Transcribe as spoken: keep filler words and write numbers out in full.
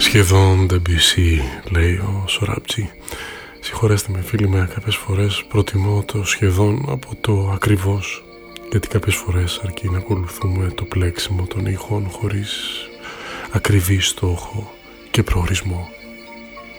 Σχεδόν Debussy, λέει ο Σοράπτσι. Συγχωρέστε με φίλοι με, κάποιες φορές προτιμώ το σχεδόν από το ακριβώς, γιατί κάποιες φορές αρκεί να ακολουθούμε το πλέξιμο των ήχων χωρίς ακριβή στόχο και προορισμό.